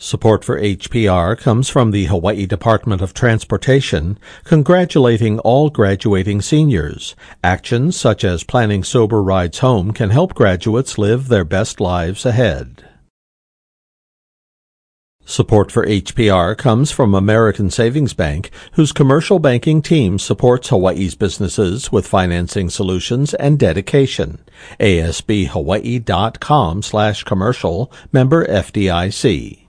Support for HPR comes from the Hawaii Department of Transportation, congratulating all graduating seniors. Actions such as planning sober rides home can help graduates live their best lives ahead. Support for HPR comes from American Savings Bank, whose commercial banking team supports Hawaii's businesses with financing solutions and dedication. ASBHawaii.com/commercial, member FDIC.